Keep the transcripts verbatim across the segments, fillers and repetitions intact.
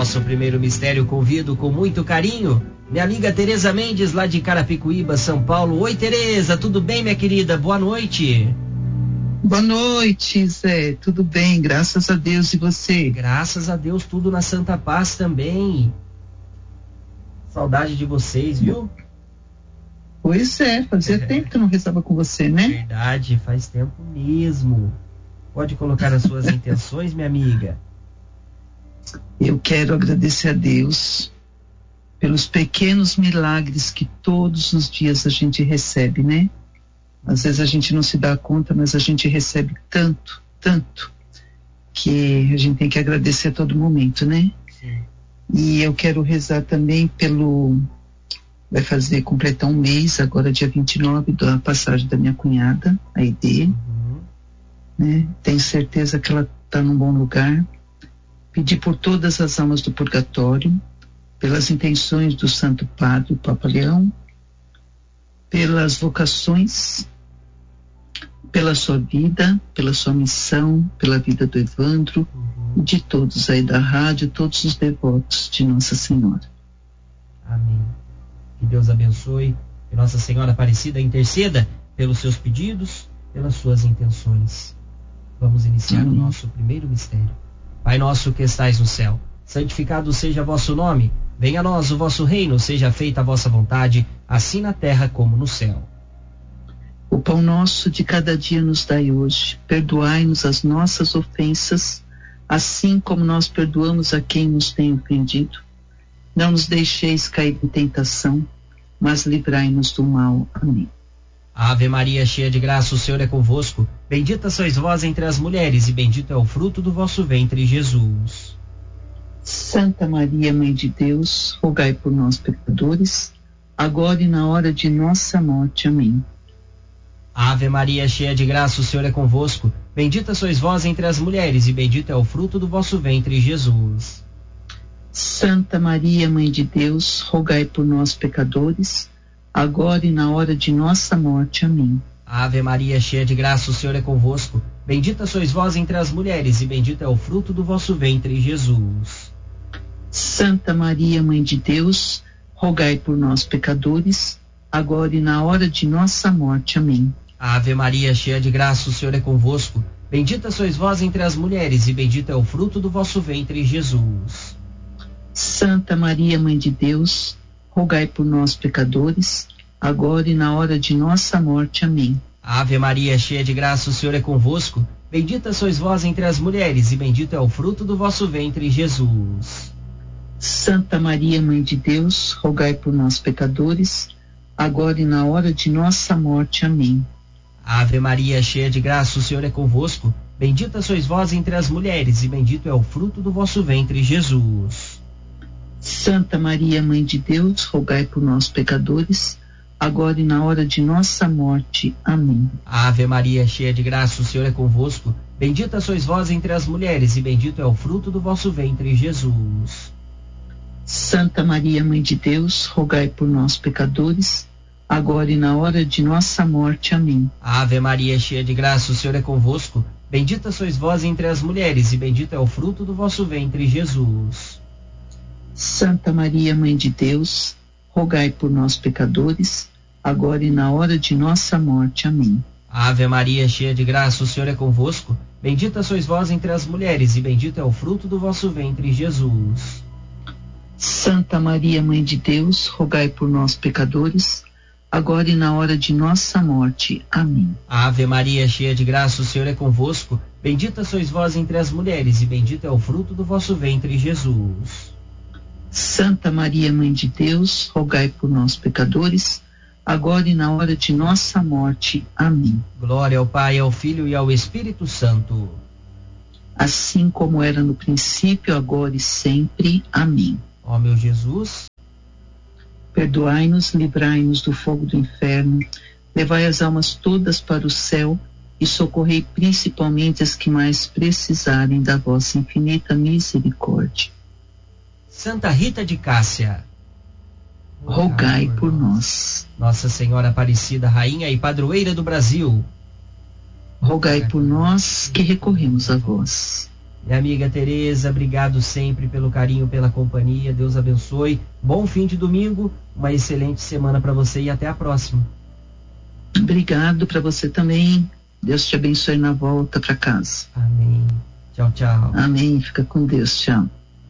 nosso primeiro mistério, convido com muito carinho minha amiga Tereza Mendes, lá de Carapicuíba, São Paulo. Oi, Tereza, tudo bem, minha querida? Boa noite. Boa noite, Zé. Tudo bem, graças a Deus. E você? Graças a Deus, tudo na Santa Paz também. Saudade de vocês, viu? Pois é, fazia é. tempo que eu não rezava com você, né? Verdade, faz tempo mesmo. Pode colocar as suas intenções, minha amiga. Eu quero agradecer a Deus pelos pequenos milagres que todos os dias a gente recebe, né? Às vezes a gente não se dá conta, mas a gente recebe tanto, tanto, que a gente tem que agradecer a todo momento, né? Sim. E eu quero rezar também pelo... Vai fazer, completar um mês, agora dia vinte e nove, da passagem da minha cunhada, a Aide. Uhum. Né? Tenho certeza que ela está num bom lugar. Pedir por todas as almas do purgatório, pelas intenções do Santo Padre, o Papa Leão, pelas vocações, pela sua vida, pela sua missão, pela vida do Evandro, uhum. e de todos aí da rádio, todos os devotos de Nossa Senhora. Amém. Que Deus abençoe, que Nossa Senhora Aparecida interceda pelos seus pedidos, pelas suas intenções. Vamos iniciar Amém. O nosso primeiro mistério. Pai nosso que estais no céu, santificado seja vosso nome, venha a nós o vosso reino, seja feita a vossa vontade, assim na terra como no céu. O pão nosso de cada dia nos dai hoje, perdoai-nos as nossas ofensas, assim como nós perdoamos a quem nos tem ofendido. Não nos deixeis cair em tentação, mas livrai-nos do mal. Amém. Ave Maria, cheia de graça, o Senhor é convosco. Bendita sois vós entre as mulheres, e bendito é o fruto do vosso ventre, Jesus. Santa Maria, Mãe de Deus, rogai por nós, pecadores, agora e na hora de nossa morte. Amém. Ave Maria, cheia de graça, o Senhor é convosco. Bendita sois vós entre as mulheres, e bendito é o fruto do vosso ventre, Jesus. Santa Maria, Mãe de Deus, rogai por nós, pecadores, agora e na hora de nossa morte. Amém. Ave Maria, cheia de graça, o Senhor é convosco. Bendita sois vós entre as mulheres, e bendito é o fruto do vosso ventre, Jesus. Santa Maria, Mãe de Deus, rogai por nós, pecadores, agora e na hora de nossa morte. Amém. Ave Maria, cheia de graça, o Senhor é convosco. Bendita sois vós entre as mulheres, e bendito é o fruto do vosso ventre, Jesus. Santa Maria, Mãe de Deus, rogai por nós, pecadores, agora e na hora de nossa morte. Amém. Ave Maria, cheia de graça, o Senhor é convosco. Bendita sois vós entre as mulheres, e bendito é o fruto do vosso ventre, Jesus. Santa Maria, Mãe de Deus, rogai por nós, pecadores, agora e na hora de nossa morte. Amém. Ave Maria, cheia de graça, o Senhor é convosco. Bendita sois vós entre as mulheres, e bendito é o fruto do vosso ventre, Jesus. Santa Maria, Mãe de Deus, rogai por nós, pecadores, agora e na hora de nossa morte. Amém. Ave Maria, cheia de graça, o Senhor é convosco. Bendita sois vós entre as mulheres, e bendito é o fruto do vosso ventre, Jesus. Santa Maria, Mãe de Deus, rogai por nós, pecadores, agora e na hora de nossa morte. Amém. Ave Maria, cheia de graça, o Senhor é convosco. Bendita sois vós entre as mulheres, e bendito é o fruto do vosso ventre, Jesus. Santa Maria, Mãe de Deus, rogai por nós, pecadores, agora e na hora de nossa morte. Amém. Ave Maria, cheia de graça, o Senhor é convosco. Bendita sois vós entre as mulheres, e bendito é o fruto do vosso ventre, Jesus. Santa Maria, Mãe de Deus, rogai por nós, pecadores, agora e na hora de nossa morte. Amém. Ave Maria, cheia de graça, o Senhor é convosco. Bendita sois vós entre as mulheres, e bendito é o fruto do vosso ventre, Jesus. Santa Maria, Mãe de Deus, rogai por nós, pecadores, agora e na hora de nossa morte. Amém. Glória ao Pai, ao Filho e ao Espírito Santo. Assim como era no princípio, agora e sempre. Amém. Ó meu Jesus, perdoai-nos, livrai-nos do fogo do inferno, levai as almas todas para o céu e socorrei principalmente as que mais precisarem da vossa infinita misericórdia. Santa Rita de Cássia, rogai por nós. Nossa Senhora Aparecida, Rainha e Padroeira do Brasil, rogai por nós que recorremos a vós. Minha amiga Tereza, obrigado sempre pelo carinho, pela companhia. Deus abençoe. Bom fim de domingo, uma excelente semana para você e até a próxima. Obrigado para você também. Deus te abençoe na volta para casa. Amém. Tchau, tchau. Amém. Fica com Deus. Tchau.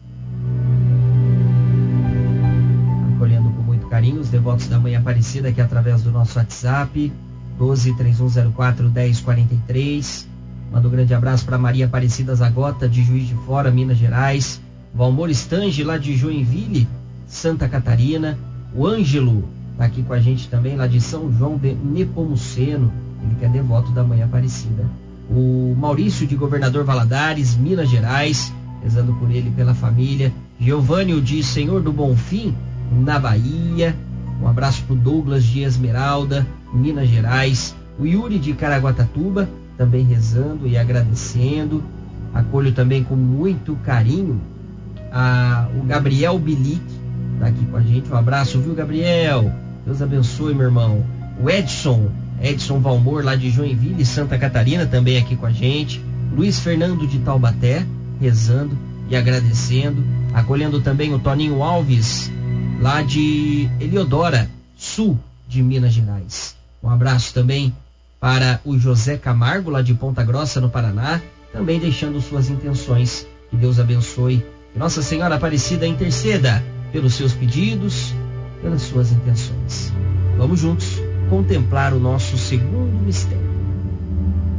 Acolhendo com muito carinho os devotos da Mãe Aparecida aqui através do nosso WhatsApp, doze, três um zero quatro, dez quarenta e três. Manda um grande abraço para Maria Aparecida Zagota, de Juiz de Fora, Minas Gerais. Valmor Stange, lá de Joinville, Santa Catarina. O Ângelo está aqui com a gente também, lá de São João de Nepomuceno. Ele que é devoto da Mãe Aparecida. O Maurício, de Governador Valadares, Minas Gerais, rezando por ele e pela família. Giovânio, de Senhor do Bonfim, na Bahia. Um abraço para o Douglas, de Esmeralda, Minas Gerais. O Yuri, de Caraguatatuba, também rezando e agradecendo. Acolho também com muito carinho a, o Gabriel Bilic, está aqui com a gente. Um abraço, viu, Gabriel? Deus abençoe, meu irmão. O Edson, Edson Valmor, lá de Joinville, Santa Catarina, também aqui com a gente. Luiz Fernando, de Taubaté, rezando e agradecendo. Acolhendo também o Toninho Alves, lá de Eliodora, sul de Minas Gerais. Um abraço também para o José Camargo, lá de Ponta Grossa, no Paraná, também deixando suas intenções. Que Deus abençoe. Que Nossa Senhora Aparecida interceda pelos seus pedidos, pelas suas intenções. Vamos juntos contemplar o nosso segundo mistério.